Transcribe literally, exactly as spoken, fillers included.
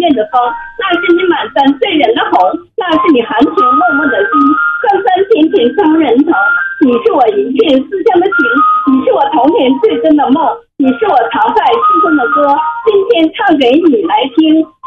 面的风，那是你满山醉人的红，那是你含情脉脉的心，深深浅浅伤人疼。你是我一片思乡的情，你是我童年最真的梦，你是我藏在心中的歌，今天唱给你来听。